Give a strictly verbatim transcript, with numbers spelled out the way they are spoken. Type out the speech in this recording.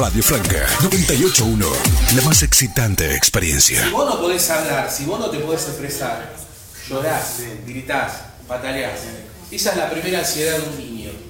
Radio Franca noventa y ocho punto uno, la más excitante experiencia. Si vos no podés hablar, si vos no te podés expresar, llorás, gritás, pataleás, esa es la primera ansiedad de un niño.